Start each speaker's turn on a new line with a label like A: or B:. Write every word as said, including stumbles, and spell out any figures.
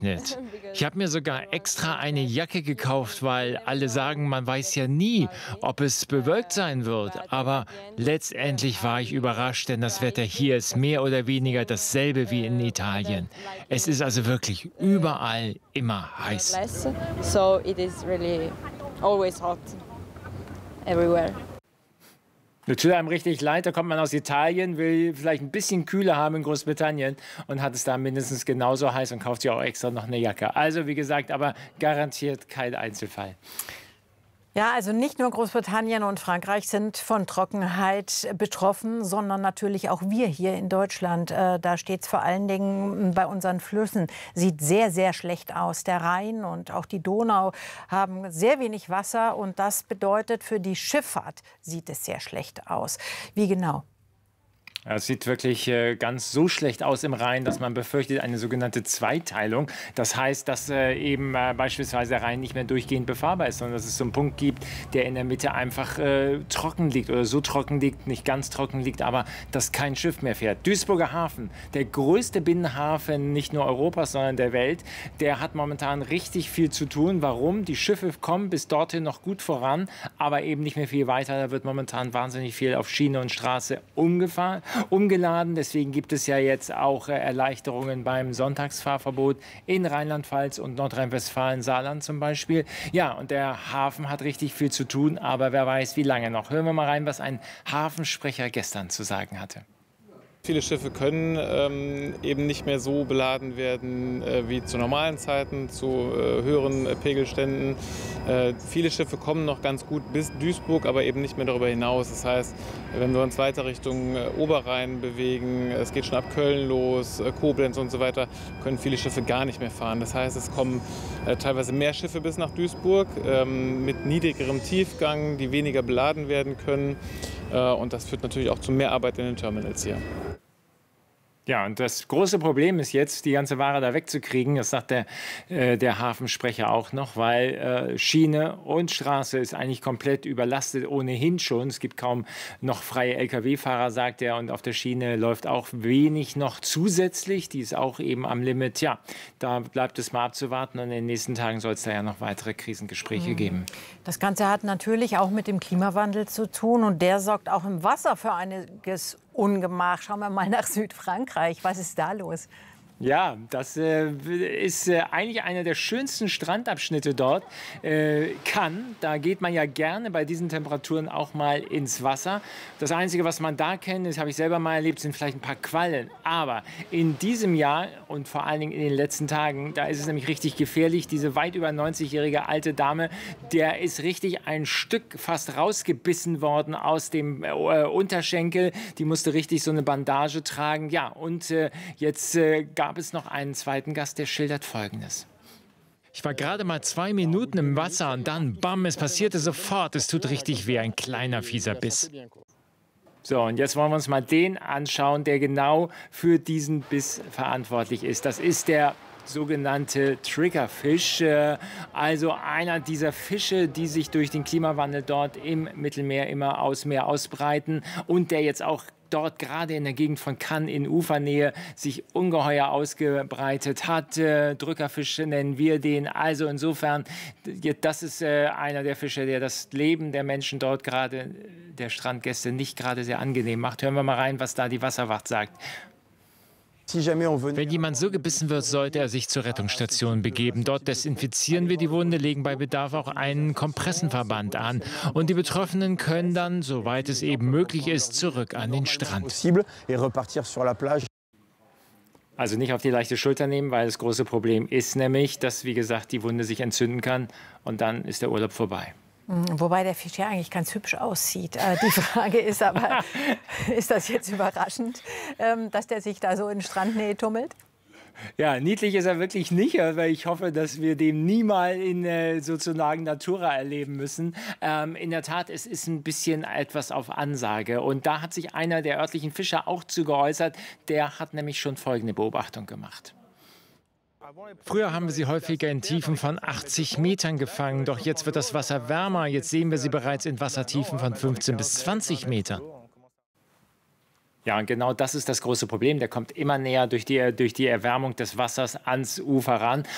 A: geregnet. Ich habe mir sogar extra eine Jacke gekauft, weil alle sagen, man weiß ja nie, ob es bewölkt sein wird. Aber letztendlich war ich überrascht, denn das Wetter hier ist mehr oder weniger dasselbe wie in Italien. Es ist also wirklich überall immer heiß.
B: So it is really always hot everywhere.
C: Das tut einem richtig leid, da kommt man aus Italien, will vielleicht ein bisschen kühler haben in Großbritannien und hat es da mindestens genauso heiß und kauft sich auch extra noch eine Jacke. Also wie gesagt, aber garantiert kein Einzelfall.
D: Ja, also nicht nur Großbritannien und Frankreich sind von Trockenheit betroffen, sondern natürlich auch wir hier in Deutschland. Äh, da steht es vor allen Dingen bei unseren Flüssen. Sieht sehr, sehr schlecht aus. Der Rhein und auch die Donau haben sehr wenig Wasser. Und das bedeutet, für die Schifffahrt sieht es sehr schlecht aus. Wie genau?
C: Es sieht wirklich äh, ganz so schlecht aus im Rhein, dass man befürchtet eine sogenannte Zweiteilung. Das heißt, dass äh, eben äh, beispielsweise der Rhein nicht mehr durchgehend befahrbar ist, sondern dass es so einen Punkt gibt, der in der Mitte einfach äh, trocken liegt oder so trocken liegt, nicht ganz trocken liegt, aber dass kein Schiff mehr fährt. Duisburger Hafen, der größte Binnenhafen nicht nur Europas, sondern der Welt, der hat momentan richtig viel zu tun. Warum? Die Schiffe kommen bis dorthin noch gut voran, aber eben nicht mehr viel weiter. Da wird momentan wahnsinnig viel auf Schiene und Straße umgefahren. umgeladen. Deswegen gibt es ja jetzt auch äh, Erleichterungen beim Sonntagsfahrverbot in Rheinland-Pfalz und Nordrhein-Westfalen, Saarland zum Beispiel. Ja, und der Hafen hat richtig viel zu tun, aber wer weiß, wie lange noch. Hören wir mal rein, was ein Hafensprecher gestern zu sagen hatte.
E: Viele Schiffe können ähm, eben nicht mehr so beladen werden äh, wie zu normalen Zeiten, zu äh, höheren äh, Pegelständen. Äh, viele Schiffe kommen noch ganz gut bis Duisburg, aber eben nicht mehr darüber hinaus. Das heißt, wenn wir uns weiter Richtung äh, Oberrhein bewegen, es geht schon ab Köln los, äh, Koblenz und so weiter, können viele Schiffe gar nicht mehr fahren. Das heißt, es kommen äh, teilweise mehr Schiffe bis nach Duisburg ähm, mit niedrigerem Tiefgang, die weniger beladen werden können. Äh, und das führt natürlich auch zu mehr Arbeit in den Terminals hier.
C: Ja, und das große Problem ist jetzt, die ganze Ware da wegzukriegen. Das sagt der, äh, der Hafensprecher auch noch, weil äh, Schiene und Straße ist eigentlich komplett überlastet ohnehin schon. Es gibt kaum noch freie L K W-Fahrer, sagt er. Und auf der Schiene läuft auch wenig noch zusätzlich. Die ist auch eben am Limit. Ja, da bleibt es mal abzuwarten. Und in den nächsten Tagen soll es da ja noch weitere Krisengespräche mhm. geben.
D: Das Ganze hat natürlich auch mit dem Klimawandel zu tun. Und der sorgt auch im Wasser für einiges Ungemach. Schauen wir mal nach Südfrankreich. Was ist da los?
C: Ja, das äh, ist äh, eigentlich einer der schönsten Strandabschnitte dort. Äh, Cannes, da geht man ja gerne bei diesen Temperaturen auch mal ins Wasser. Das Einzige, was man da kennt, das habe ich selber mal erlebt, sind vielleicht ein paar Quallen. Aber in diesem Jahr und vor allen Dingen in den letzten Tagen, da ist es nämlich richtig gefährlich. Diese weit über neunzigjährige alte Dame, der ist richtig ein Stück fast rausgebissen worden aus dem äh, Unterschenkel. Die musste richtig so eine Bandage tragen. Ja, und äh, jetzt äh, gab es noch einen zweiten Gast, der schildert Folgendes.
A: Ich war gerade mal zwei Minuten im Wasser und dann, bam, es passierte sofort. Es tut richtig weh, ein kleiner fieser Biss.
C: So, und jetzt wollen wir uns mal den anschauen, der genau für diesen Biss verantwortlich ist. Das ist der sogenannte Triggerfisch, also einer dieser Fische, die sich durch den Klimawandel dort im Mittelmeer immer aus Meer ausbreiten und der jetzt auch dort gerade in der Gegend von Cannes in Ufernähe sich ungeheuer ausgebreitet hat. Äh, Drückerfische nennen wir den. Also insofern, das ist äh, einer der Fische, der das Leben der Menschen dort gerade, der Strandgäste, nicht gerade sehr angenehm macht. Hören wir mal rein, was da die Wasserwacht sagt.
A: Wenn jemand so gebissen wird, sollte er sich zur Rettungsstation begeben. Dort desinfizieren wir die Wunde, legen bei Bedarf auch einen Kompressenverband an. Und die Betroffenen können dann, soweit es eben möglich ist, zurück an den Strand.
C: Also nicht auf die leichte Schulter nehmen, weil das große Problem ist nämlich, dass, wie gesagt, die Wunde sich entzünden kann und dann ist der Urlaub vorbei.
D: Wobei der Fisch ja eigentlich ganz hübsch aussieht. Äh, die Frage ist aber, ist das jetzt überraschend, ähm, dass der sich da so in Strandnähe tummelt?
C: Ja, niedlich ist er wirklich nicht, aber ich hoffe, dass wir den nie mal in äh, sozusagen Natura erleben müssen. Ähm, in der Tat, es ist ein bisschen etwas auf Ansage. Und da hat sich einer der örtlichen Fischer auch zu geäußert. Der hat nämlich schon folgende Beobachtung gemacht.
A: Früher haben wir sie häufiger in Tiefen von achtzig Metern gefangen, doch jetzt wird das Wasser wärmer. Jetzt sehen wir sie bereits in Wassertiefen von fünfzehn bis zwanzig Metern.
C: Ja, und genau das ist das große Problem. Der kommt immer näher durch die, durch die Erwärmung des Wassers ans Ufer ran.